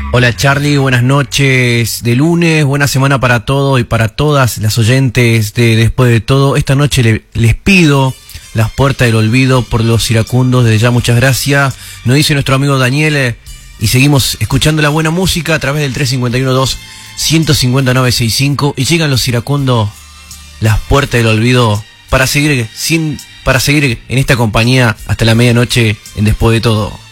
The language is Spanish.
Hola Charlie, buenas noches de lunes, buena semana para todos y para todas las oyentes de Después de Todo. Esta noche les pido Las Puertas del Olvido por Los Iracundos. Desde ya muchas gracias, nos dice nuestro amigo Daniel, y seguimos escuchando la buena música a través del 351-2-159-65 y llegan Los Iracundos, Las Puertas del Olvido, para seguir en esta compañía hasta la medianoche en Después de Todo.